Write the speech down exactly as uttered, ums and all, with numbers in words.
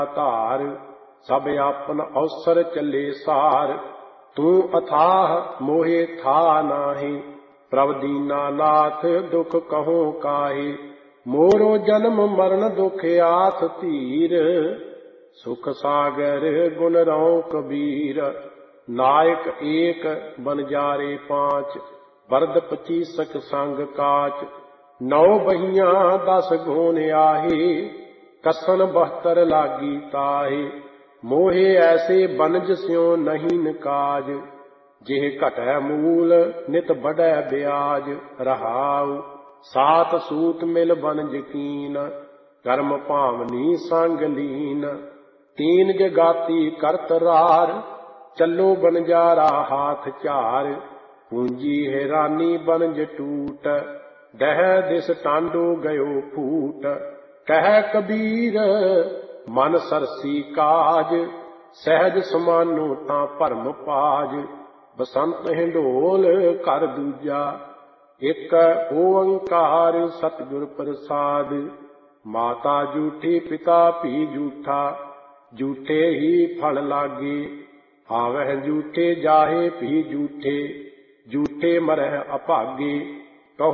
ਧਾਰ। ਸਭ ਆਪਨ ਅਵਸਰ ਚੱਲੇ ਸਾਰ। ਤੂੰ ਅਥਾਹ ਮੋਹਿ ਥਾ ਨਾਹੀ। ਪ੍ਰਭ ਦੀਨਾ ਨਾਥ ਦੁਖ ਕਹੋ ਕਾਹੇ। ਮੋਰੋ ਜਨਮ ਮਰਨ ਦੁਖ ਆਥ ਧੀਰ। ਸੁਖ ਸਾਗਰ ਗੁਣ ਰਉ ਕਬੀਰ। ਨਾਇਕ ਏਕ ਬਨਜਾਰੇ ਪਾਂਚ। ਬਰਦ ਪਚੀਸਕ ਸੰਗ ਕਾਚ। ਨੌ ਬਹੀਆਂ ਦਸ ਗੋਨ ਆਹੇ। ਕਸਨ ਬਹਤਰ ਲਾਗੀ ਤਾਹੇ। ਮੋਹੇ ਐਸੇ ਬਨਜ ਸਿਉ ਨਹੀਂ ਨਿਕਾਜ। ਜਿਹ ਘਟੈ ਮੂਲ ਨਿਤ ਬਢੈ ਬਿਆਜ। ਰਹਾਉ ਸਾਤ ਸੂਤ ਮਿਲ ਬਨਜ ਕੀਨ। ਕਰਮ ਭਾਵਨੀ ਸੰਗ ਲੀਨ। ਤੀਨ ਜਗਾਤੀ ਕਰਤ ਰਾਰ। ਚੱਲੋ ਬਨਜਾਰਾ ਹਾਥ ਝਾਰ। ਪੂੰਜੀ ਹੈਰਾਨੀ ਬਨਜ ਟੂਟ। ਦਹਿ ਦਿਸ ਟਾਂਡੋ ਗਇਓ ਫੂਟ। ਕਹਿ ਕਬੀਰ ਮਨ ਸਰਸੀ ਕਾਜ। ਸਹਿਜ ਸਮਾਨੋ ਤਾਂ ਭਰਮ ਪਾਜ। ਬਸੰਤ ਹਿੰਡੋਲ ਘਰ ਦੂਜਾ। ਇੱਕ ਓੰਕਾਰ ਸਤਿਗੁਰ ਪ੍ਰਸਾਦ। ਮਾਤਾ ਝੂਠੀ ਪਿਤਾ ਭੀ ਝੂਠਾ। ਝੂਠੇ ਹੀ ਫਲ ਲਾਗੇ। ਆਵਹਿ ਝੂਠੇ ਜਾਹੇ ਭੀ ਝੂਠੇ। ਝੂਠੇ ਮਰਹਿ ਅਭਾਗੇ।